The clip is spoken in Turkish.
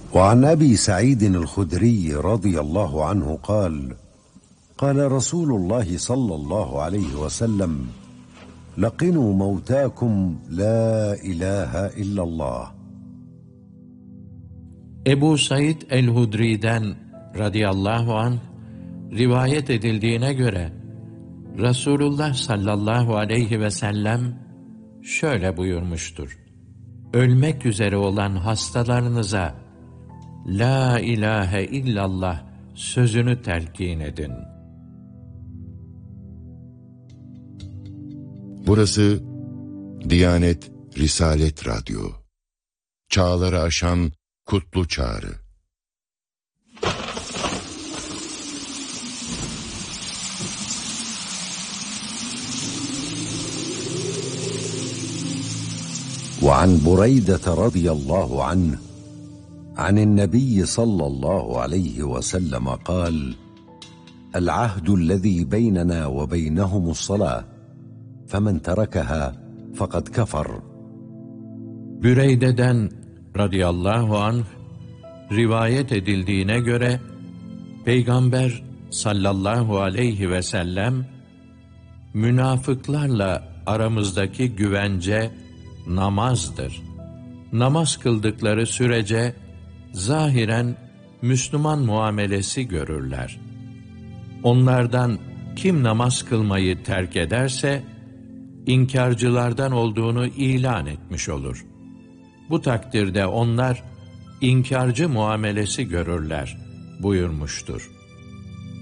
وعن أبي سعيد الخدري رضي الله عنه قال: قال رسول الله صلى الله عليه وسلم: لقنوا موتاكم لا إله إلا الله. Ebu Said el-Hudri'den radıyallahu anh rivayet edildiğine göre Resulullah sallallahu aleyhi ve sellem şöyle buyurmuştur: ölmek üzere olan hastalarınıza La ilahe illallah sözünü telkin edin. Burası Diyanet Risalet Radyo. Çağları aşan kutlu çağrı. وعن بريدة رضي الله عنه عن النبي صلى الله عليه وسلم قال: العهد الذي بيننا وبينهم الصلاة فمن تركها فقد كفر. Büreyde'den radıyallahu anh rivayet edildiğine göre Peygamber sallallahu aleyhi ve sellem münafıklarla aramızdaki güvence namazdır. Namaz kıldıkları sürece zahiren Müslüman muamelesi görürler. Onlardan kim namaz kılmayı terk ederse inkarcılardan olduğunu ilan etmiş olur. Bu takdirde onlar inkarcı muamelesi görürler buyurmuştur.